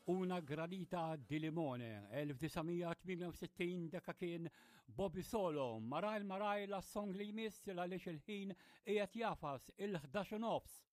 Una granita di limone, 1968 daka kien Bobby Solo, maraj la song li jmiss għaliex il-ħin qiegħed jafas il-11 nofs.